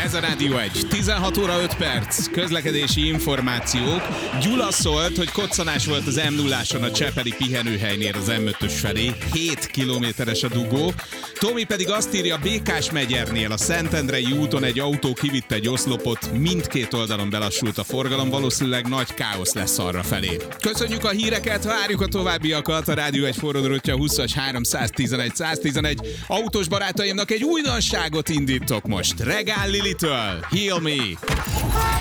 Ez a Rádió 1. 16 óra 5 perc. Közlekedési információk. Gyula szólt, hogy koccanás volt az M0-áson a Csepeli pihenőhelynél az M5-ös felé. 7 kilométeres a dugó. Tomi pedig azt írja, Békásmegyernél a Szentendrei úton egy autó kivitte egy oszlopot, mindkét oldalon belassult a forgalom, valószínűleg nagy káosz lesz arra felé. Köszönjük a híreket, várjuk a továbbiakat. A Rádió 1 forródrottja 20-as 311 111. Autós barátaimnak egy újdonságot indítok most. Regál Lilitől. Heal Me.